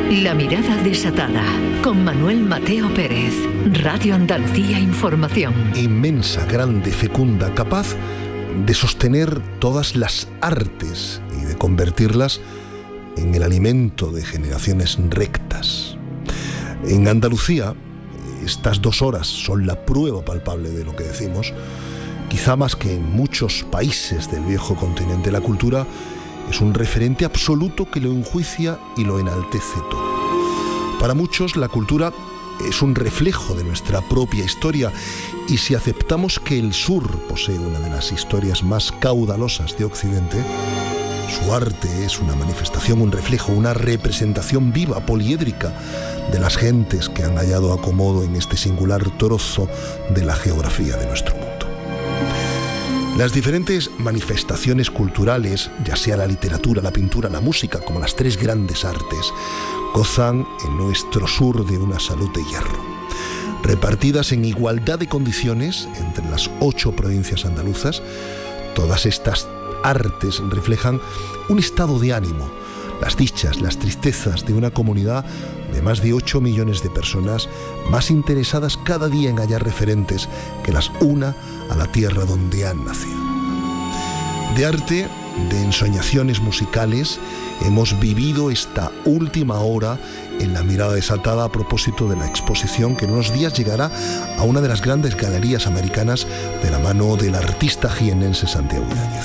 La mirada desatada, con Manuel Mateo Pérez, Radio Andalucía Información. Inmensa, grande, fecunda, capaz de sostener todas las artes y de convertirlas en el alimento de generaciones rectas. En Andalucía, estas 2 horas son la prueba palpable de lo que decimos. Quizá más que en muchos países del viejo continente, la cultura es un referente absoluto que lo enjuicia y lo enaltece todo. Para muchos, la cultura es un reflejo de nuestra propia historia, y si aceptamos que el sur posee una de las historias más caudalosas de Occidente, su arte es una manifestación, un reflejo, una representación viva, poliédrica, de las gentes que han hallado acomodo en este singular trozo de la geografía de nuestro mundo. Las diferentes manifestaciones culturales, ya sea la literatura, la pintura, la música, como las 3 grandes artes, gozan en nuestro sur de una salud de hierro. Repartidas en igualdad de condiciones entre las 8 provincias andaluzas, todas estas artes reflejan un estado de ánimo, las dichas, las tristezas de una comunidad de más de 8 millones de personas, más interesadas cada día en hallar referentes que las una a la tierra donde han nacido. De arte, de ensoñaciones musicales, hemos vivido esta última hora en La mirada desatada a propósito de la exposición que en unos días llegará a una de las grandes galerías americanas de la mano del artista jiennense Santiago Yáñez.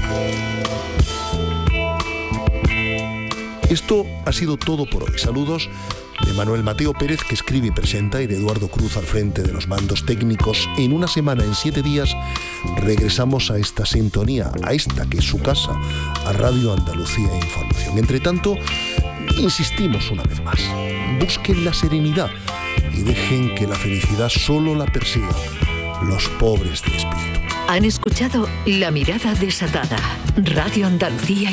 Esto ha sido todo por hoy. Saludos de Manuel Mateo Pérez, que escribe y presenta, y de Eduardo Cruz al frente de los mandos técnicos. En una semana, en 7 días, regresamos a esta sintonía, a esta que es su casa, a Radio Andalucía Información. Entre tanto, insistimos una vez más, busquen la serenidad y dejen que la felicidad solo la persigan los pobres de espíritu. Han escuchado La mirada desatada, Radio Andalucía